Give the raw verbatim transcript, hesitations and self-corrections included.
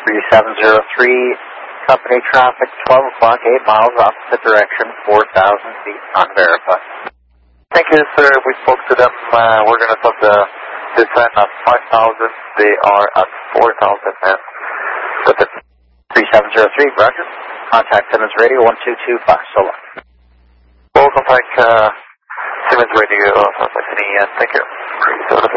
three seven zero three, company traffic, twelve o'clock, eight miles opposite direction, four thousand feet, unverified. Thank you, sir. We spoke to them. Uh, we're going to stop the descent at five thousand. They are at four thousand and with it. three seven zero three, roger. Contact Simmons Radio one two two five, so long. We'll contact uh, Simmons Radio, uh, thank you. three seven zero three.